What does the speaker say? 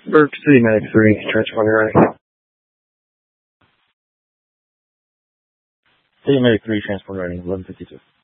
Burke City Medic 3, transponder ready. City Medic 3, transport ready, 1152.